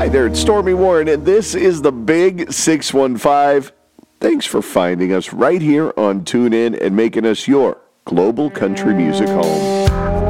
Hi there, it's Stormy Warren, and this is the Big 615. Thanks for finding us right here on TuneIn and making us your global country music home.